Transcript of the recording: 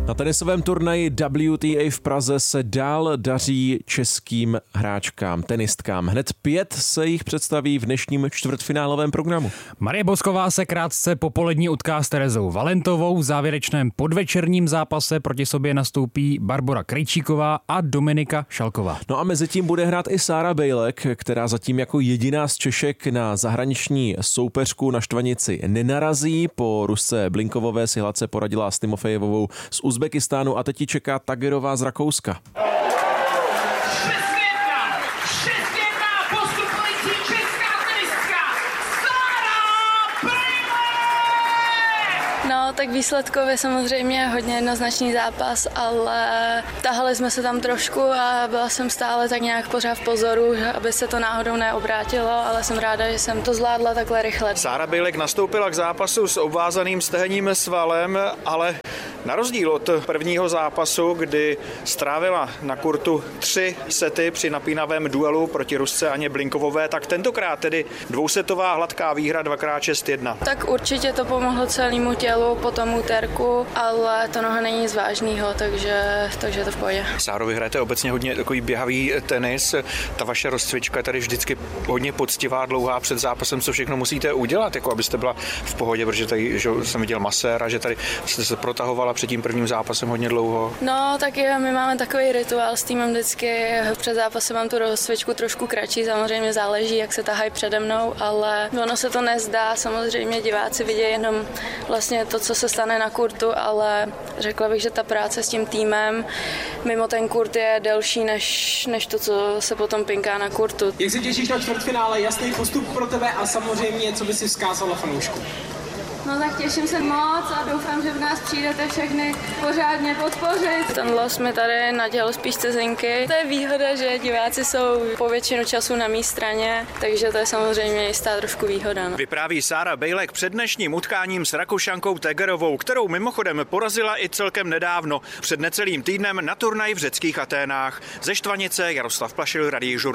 Na tenisovém turnaji WTA v Praze se dál daří českým hráčkám, tenistkám. Hned 5 se jich představí v dnešním čtvrtfinálovém programu. Marie Bosková se krátce popolední utká s Terezou Valentovou. V závěrečném podvečerním zápase proti sobě nastoupí Barbora Krejčíková a Dominika Šalková. No a mezi tím bude hrát i Sára Bejlek, která zatím jako jediná z Češek na zahraniční soupeřku na štvanici nenarazí. Po Rusce Blinkovové si hladce poradila s Timofejevovou z Uzbekistánu a teď ji čeká Tagerová z Rakouska. 6-1, postupující česká tenistka Sára Bejlek! No, tak výsledkově samozřejmě hodně jednoznačný zápas, ale tahali jsme se tam trošku a byla jsem stále tak nějak pořád v pozoru, aby se to náhodou neobrátilo, ale jsem ráda, že jsem to zvládla takhle rychle. Sára Bejlek nastoupila k zápasu s obvázaným stehenním svalem, ale na rozdíl od prvního zápasu, kdy strávila na kurtu 3 sety při napínavém duelu proti Rusce Aně Blinkovové, tak tentokrát tedy dvousetová hladká výhra 2x6-1. Tak určitě to pomohlo celému tělu po tom úterku, ale to noha není nic vážného, takže to v pohodě. Sáro, vy hrajete obecně hodně takový běhavý tenis. Ta vaše rozcvička je tady vždycky hodně poctivá, dlouhá před zápasem. Co všechno musíte udělat, jako abyste byla v pohodě, protože tady že jsem viděl maséra, že tady jste se protahovala před tím prvním zápasem hodně dlouho. No, tak my máme takový rituál s týmem vždycky. Před zápasem mám tu rozcvičku trošku kratší, samozřejmě záleží, jak se tahají přede mnou, ale ono se to nezdá. Samozřejmě diváci vidí jenom vlastně to, co se stane na kurtu, ale řekla bych, že ta práce s tím týmem mimo ten kurt je delší než to, co se potom pinká na kurtu. Jak se těšíš na čtvrtfinále? Jasný postup pro tebe a samozřejmě, co by si vzkázala fanoušku? No tak těším se moc a doufám, že v nás přijdete všechny pořádně podpořit. Ten los mi tady nadělal spíš cizinky. To je výhoda, že diváci jsou po většinu času na mé straně, takže to je samozřejmě jistá trošku výhoda. No. Vypráví Sára Bejlek před dnešním utkáním s Rakušankou Tagerovou, kterou mimochodem porazila i celkem nedávno, před necelým týdnem na turnaji v řeckých Aténách. Ze Štvanice Jaroslav Plašil, Radio Žurnál.